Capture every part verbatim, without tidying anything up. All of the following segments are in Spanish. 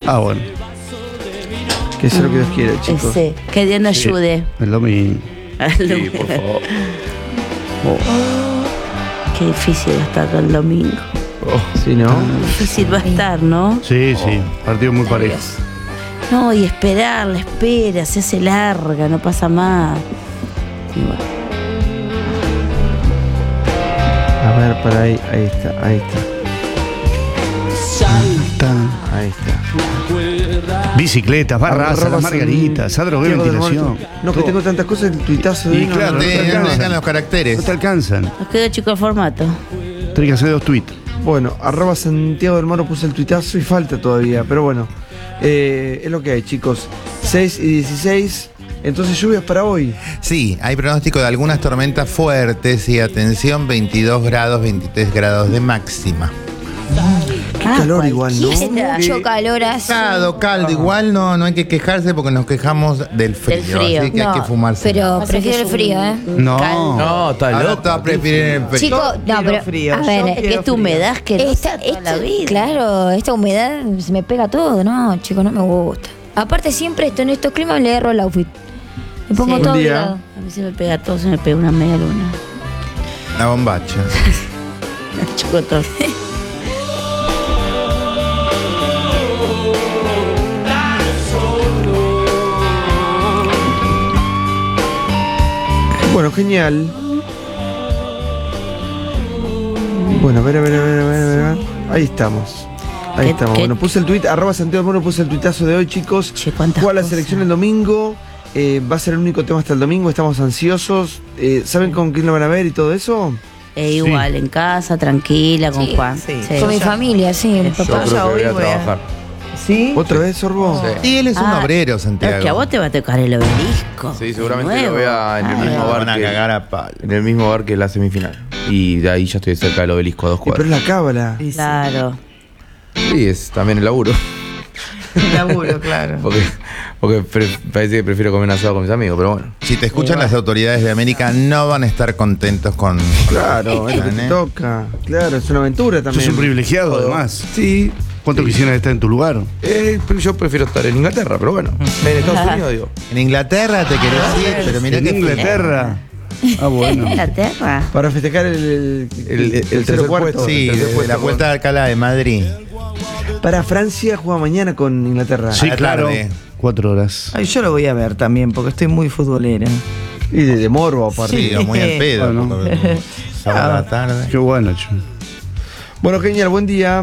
Ah, bueno. Que sea lo que Dios quiera, chicos. Ese, que Dios nos ayude. Sí, el domingo. Sí, por favor. Oh, qué difícil va a estar el domingo. Oh. Sí, ¿no? Difícil va a estar, ¿no? Sí, sí. Partido muy parejo. No, y esperar, la espera, se hace larga, no pasa más. Y bueno. A ver, para ahí, ahí está, ahí está. Ahí está. Bicicletas, barras, Arroba las margaritas, adrogué, Santiago del ventilación. Muerto. No, que tengo tantas cosas, el tuitazo de Y uno, claro, no, no no te te alcanza. alcanza. Vengan los caracteres. No te alcanzan. Nos quedó chico el formato. Tenés que hacer dos tweets. Bueno, arroba Santiago del Moro puse el tuitazo y falta todavía, pero bueno, eh, es lo que hay, chicos. seis y dieciséis, entonces lluvias para hoy. Sí, hay pronóstico de algunas tormentas fuertes y atención, veintidós grados, veintitrés grados de máxima. Qué calor igual, ¿no? cualquiera. Mucho calor así. Caldo, caldo, igual no, no hay que quejarse porque nos quejamos del frío, Del frío. así que hay No, que fumarse. pero Pasa prefiero que el es frío, un- ¿eh? un No. caldo. No, está Ahora loco. todos prefieren el frío. Chicos, no, quiero pero frío, a yo ver, quiero Que esta frío. humedad que no esta, está toda la esta- vida. claro, esta humedad se me pega todo, no, chicos, no me gusta. Aparte siempre esto en estos climas le erro el outfit. Me pongo Sí. todo Un día. obligado. A mí se me pega todo, se me pega una media luna. La bombacha. Chico, todo. Bueno, genial. Bueno, a ver, a ver, a ver, a ver, a ver. Ahí estamos. Ahí ¿Qué- estamos. qué- Bueno, puse el tweet, arroba Santiago del Moro, puse el tuitazo de hoy, chicos. Che, cuántas Juega la cosas. selección el domingo. eh, va a ser el único tema hasta el domingo, estamos ansiosos. Eh, ¿Saben con quién lo van a ver y todo eso? Eh, igual, en casa, tranquila, con Sí, Juan. sí. Sí. Con mi ya- familia, sí, mi Yo papá. creo ya que voy hoy a voy a- trabajar. ¿Sí? ¿Otra vez, Sorbo? Sí. Y él es un Ah, obrero, Pero Santiago. que a vos te va a tocar el obelisco. Sí, seguramente Nuevo. lo vea en el Ah, mismo Nos bar van a que, cagar a palo. en el mismo bar que la semifinal. Y de ahí ya estoy cerca del obelisco a dos Y pero es cuadras. la cábala. Sí, sí. Claro. Sí, es también el laburo. Laburo, claro. Porque, porque pre- parece que prefiero comer un asado con mis amigos, pero bueno. Si te escuchan las autoridades de América, no van a estar contentos con. Claro, es lo que te ¿eh? toca. Claro, es una aventura Sos también. un privilegiado, además. Sí. ¿Cuánto quisieran estar en tu lugar? Eh, pero yo prefiero estar en Inglaterra, pero bueno. En Estados Unidos, digo. En Inglaterra te querés ir, pero mirá En que Inglaterra. Ah, bueno. Inglaterra. Para festejar el, el, El- el tercer tercer cuarto. puesto. Sí, Entonces, de pues, la bueno. Vuelta de Alcalá de Madrid. Para Francia juega mañana con Inglaterra. Sí, la claro. tarde. Cuatro horas. Ay, yo lo voy a ver también, porque estoy muy futbolera. Y de, de morbo aparte. Sí, o muy al pedo. Bueno. porque- Sábado a la tarde. Qué bueno, che. Bueno, genial, buen día.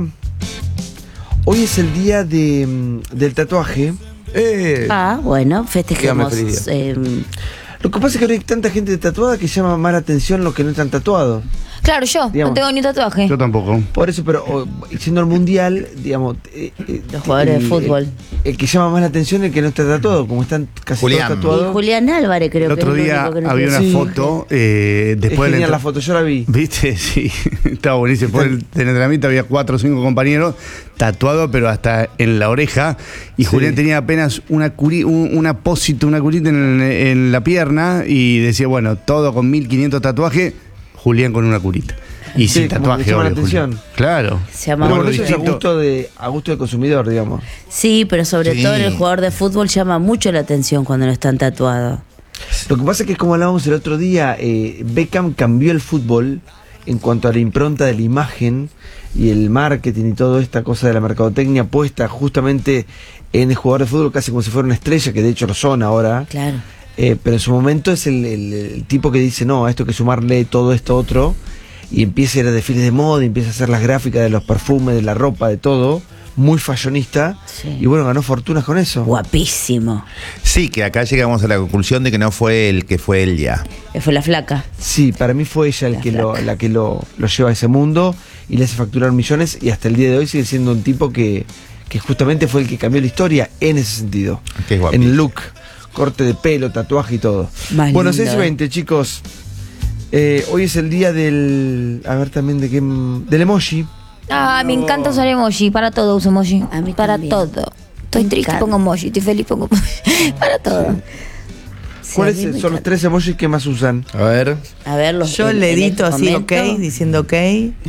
Hoy es el día de, mm, del tatuaje. Eh, Ah, bueno, festejemos. Dígame, feliz día. eh, Lo que pasa es que ahora hay tanta gente tatuada que llama más la atención los que no están tatuados. Claro, yo, Digamos. no tengo ni tatuaje. Yo tampoco. Por eso, pero o, siendo el mundial, digamos. eh, eh, Los jugadores el- de fútbol. El, el que llama más la atención es el que no está tatuado, como están casi Julián. todos y tatuados. Julián Álvarez creo El que otro es el día único que no había una tiene. Sí. foto eh, Es después de genial la entr- foto, yo la vi. ¿Viste? Sí, estaba buenísimo. Después del del entrenamiento había cuatro o cinco compañeros tatuados, pero hasta en la oreja. Y Sí. Julián tenía apenas una curi, un, un apósito, una curita en, en la pierna. Y decía, bueno, todo con mil quinientos tatuajes, Julián con una curita. Y Sí, sin como tatuaje, que llama la obvio, Julián. atención. Claro. Se llama Pero Algo bueno, eso es a distinto. gusto, de, a gusto del consumidor, digamos. Sí, pero sobre Sí. todo el jugador de fútbol llama mucho la atención cuando no están tatuados. Lo que pasa es que, como hablábamos el otro día, eh, Beckham cambió el fútbol en cuanto a la impronta de la imagen y el marketing y toda esta cosa de la mercadotecnia puesta justamente en el jugador de fútbol, casi como si fuera una estrella, que de hecho lo son ahora. Claro. Eh, pero en su momento es el, el- el tipo que dice, no, a esto hay que sumarle todo esto otro, y empieza a ir a desfiles de moda, y empieza a hacer las gráficas de los perfumes, de la ropa, de todo, muy fashionista, Sí. y bueno, ganó fortunas con eso. Guapísimo. Sí, que acá llegamos a la conclusión de que no fue el que fue él ya. Eh, Fue la flaca. Sí, para mí fue ella el La que lo, flaca. la que lo, lo lleva a ese mundo y le hace facturar millones, y hasta el día de hoy sigue siendo un tipo que, que justamente fue el que cambió la historia en ese sentido. Que es guapísimo. En look, corte de pelo, tatuaje y todo. Más Bueno, lindo, seis y eh. veinte, chicos. Eh, hoy es el día del. A ver también de qué. Del emoji. Ah, me encanta usar emoji, para todo uso emoji. A mí para también. todo. Estoy Me triste, encanta. pongo emoji, estoy feliz, pongo emoji. Para todo. Sí, ¿Cuáles a mí me son los encanta. tres emojis que más usan? a ver. A ver, los Yo en- le en edito este así, momento- ok, diciendo ok. A ver.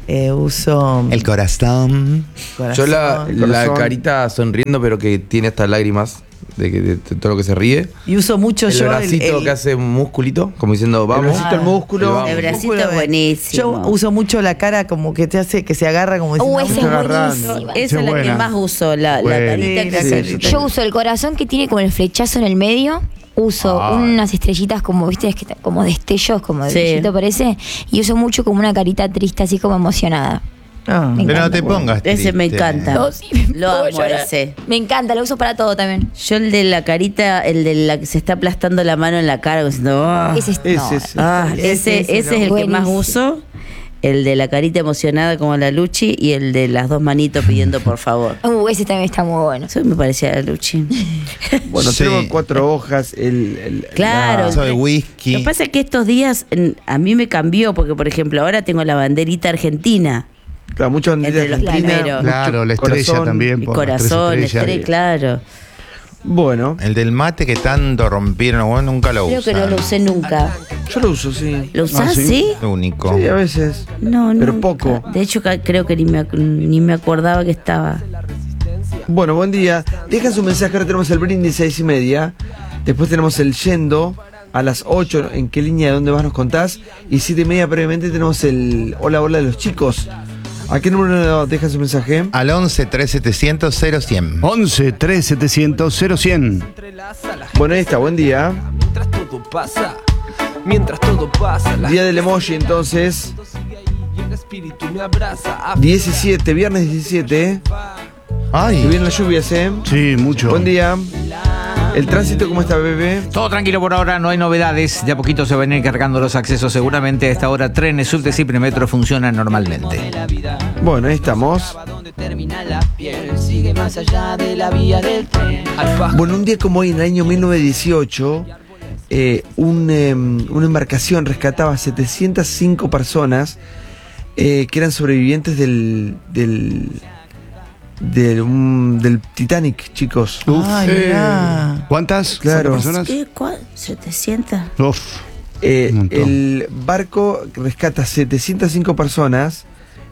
Eh, uso El corazón. corazón. Yo la, la corazón. carita sonriendo, pero que tiene estas lágrimas de, que- de todo lo que se ríe. Y uso mucho El yo bracito el, que hace un musculito, como diciendo, vamos. bracito, el músculo. vamos. El bracito músculo es de- buenísimo. Yo uso mucho la cara como que te hace, que se agarra como diciendo. Uh, esa Está es agarrando. buenísima. Esa es la buena. que más uso, la, la Bueno. carita Sí, que la se- carita. Yo uso el corazón que tiene como el flechazo en el medio. Uso Ah. unas estrellitas como, viste, es que está- como destellos, como de Sí. brillito parece. Y uso mucho como una carita triste, así como emocionada. Ah. Me Pero no encanta. te pongas Ese me triste. encanta. No, sí, me Lo puedo amo llorar. ese. Me encanta, lo uso para todo también. Yo el de la carita, el de la que se está aplastando la mano en la cara, como diciendo, "Ah". Ese es, Ese, no, ese. Ah, ese, Ese, ese ese es el no. que más Buenísimo. uso. El de la carita emocionada como la Luchi y el de las dos manitos pidiendo por favor. Uh, ese también está muy bueno. Eso me parecía a la Luchi. Bueno, Sí. tenemos cuatro hojas. El, el- Claro. la- Soy Lo whisky. que pasa es que estos días en- a mí me cambió, porque por ejemplo ahora tengo la banderita argentina. claro, mucha bandera Entre los argentina, primeros. mucho Claro, la estrella corazón. también. Mi por las tres corazón, estrellas. estrella, claro. Bueno, El del mate que tanto rompieron, bueno, nunca lo Creo usan. que no lo usé nunca. yo lo uso, sí. ¿Lo usás, Ah, ¿sí? sí? Lo único. Sí, a veces. No, no. Pero poco. De hecho, ca- creo que ni me, ac- ni me acordaba que estaba. Bueno, buen día. Deja su mensaje, ahora tenemos el brindis seis y media. Después tenemos el yendo a las ocho. ¿En qué línea, de dónde vas nos contás? Y siete y media previamente tenemos el hola, hola de los chicos. ¿A qué número deja su mensaje? Al once, tres setecientos, cero cien. once, tres setecientos, cero cien. Bueno, ahí está, buen día. Mientras todo pasa, mientras todo pasa, la Día del emoji entonces. y el espíritu me abraza. diecisiete, viernes diecisiete. Que Ay, vienen las lluvias, ¿eh? Sí, mucho. Buen día. ¿El tránsito cómo está, bebé? Todo tranquilo por ahora, no hay novedades. De a poquito se van a ir cargando los accesos. Seguramente a esta hora trenes, subtes y premetro funcionan normalmente. Bueno, ahí estamos. Donde termina la piel, sigue más allá de la vía del tren. Alfa. Bueno, un día como hoy, en el año mil novecientos dieciocho, eh, un, eh, una embarcación rescataba setecientas cinco personas eh, que eran sobrevivientes del del, del, un- del Titanic, chicos. Ay, mirá. ¿Cuántas? Claro. ¿Cuántas personas? ¿Qué? ¿Cuál? ¿setecientos? Uf. Eh, Un montón. el barco rescata setecientas cinco personas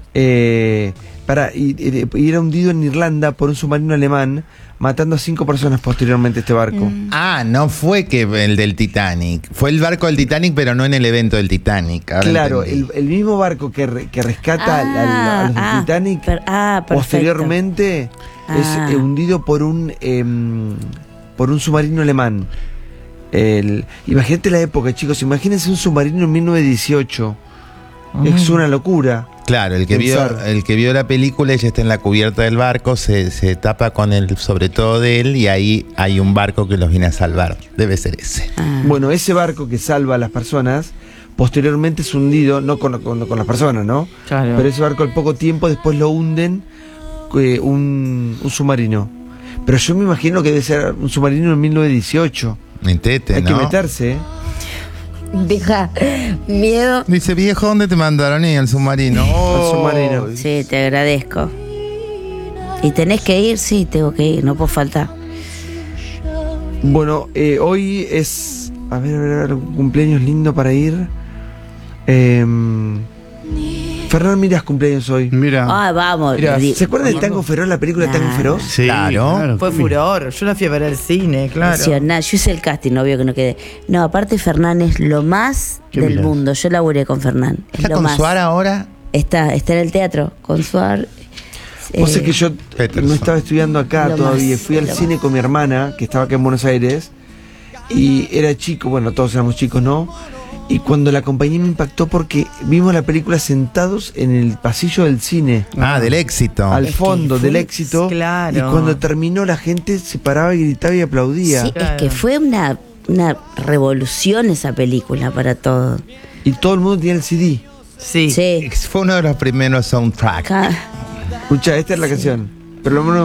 eh, para, y, y- y era hundido en Irlanda por un submarino alemán, matando a cinco personas posteriormente este barco. ah, no fue que el del Titanic. Fue el barco del Titanic, pero no en el evento del Titanic. Ahora Claro, el, entendí. el mismo barco que, re- que rescata al- al- a los del ah, Titanic, per- ah, perfecto. posteriormente Ah. es eh, hundido por un em, por un submarino alemán. El, imagínate la época, chicos, imagínense un submarino en mil novecientos dieciocho. Es una locura. Claro, el que, vio, pensar. el que vio la película, ella está en la cubierta del barco, se, se tapa con el sobre todo de él y ahí hay un barco que los viene a salvar. Debe ser ese. Ah. Bueno, ese barco que salva a las personas, posteriormente es hundido, no con, con- con las personas, ¿no? Claro. Pero ese barco al poco tiempo después lo hunden eh, un, un submarino. Pero yo me imagino que debe ser un submarino en mil novecientos dieciocho. Metete, Hay ¿no? que meterse, ¿eh? Deja miedo. Dice, viejo, ¿dónde te mandaron? Y el submarino. Al submarino. Sí, te agradezco. ¿Y tenés que ir? Sí, tengo que ir, no puedo faltar. Bueno, eh, hoy es. A ver, a ver, a ver, un cumpleaños lindo para ir. Eh, Fernán Miras cumpleaños hoy. Mira. Ah, vamos. Mira, di- ¿Se acuerdan del Tango Feroz, la película Tango Nah. Feroz? Sí, Claro. Fue furor. Yo la fui a ver al cine, claro. Impresionante. Yo hice el casting, obvio que no quedé. No, aparte Fernán es lo más ¿Qué del mirás? mundo. Yo laburé con Fernán. Es ¿Está lo con más. Suar ahora? Está, está en el teatro con Suar. Vos Eh, sabés que yo Peterson. no estaba estudiando acá Lo todavía. más, Fui al lo cine con mi hermana, que estaba acá en Buenos Aires. Y era chico, bueno, todos éramos chicos, ¿no? Y cuando la acompañé me impactó porque vimos la película sentados en el pasillo del cine, Ah, del éxito. al Es que fondo fue- del éxito. claro. Y cuando terminó la gente se paraba y gritaba y aplaudía. Sí, es Claro. que fue una, una revolución esa película para todos. Y todo el mundo tenía el C D. Sí. Sí. Fue uno de los primeros soundtracks. Ca- Escucha, esta es la canción. Pero lo menos